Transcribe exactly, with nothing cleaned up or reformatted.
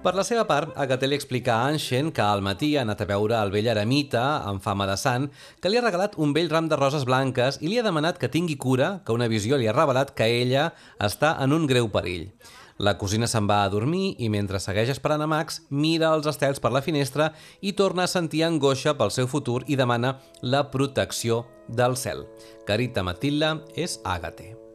Per la seva part, Agathe li explica a Anshen que al matí ha anat a veure el vell eremita, amb fama de sant, que li ha regalat un vell ram de roses blanques i li ha demanat que tingui cura, que una visió li ha revelat que ella està en un greu perill. La cosina se'n va a dormir i mentre segueix esperant a Max, mira els estels per la finestra i torna a sentir angoixa pel seu futur i demana la protecció del cel. Carita Matilda és Agathe.